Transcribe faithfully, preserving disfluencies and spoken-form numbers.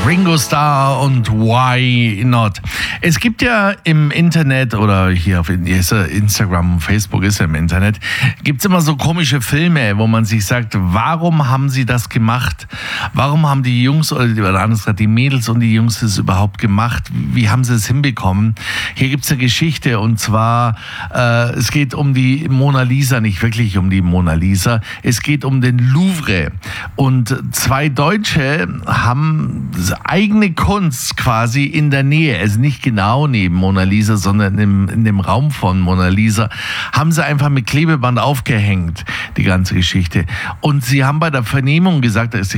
Ringo Starr und Why Not. Es gibt ja im Internet oder hier auf Instagram und Facebook ist ja im Internet, gibt es immer so komische Filme, wo man sich sagt, warum haben sie das gemacht? Warum haben die Jungs oder, oder anders gesagt, die Mädels und die Jungs das überhaupt gemacht? Wie haben sie es hinbekommen? Hier gibt es eine Geschichte und zwar, äh, es geht um die Mona Lisa, nicht wirklich um die Mona Lisa, es geht um den Louvre. Und zwei Deutsche haben eigene Kunst quasi in der Nähe, also nicht genau neben Mona Lisa, sondern im, in dem Raum von Mona Lisa, haben sie einfach mit Klebeband aufgehängt, die ganze Geschichte. Und sie haben bei der Vernehmung gesagt,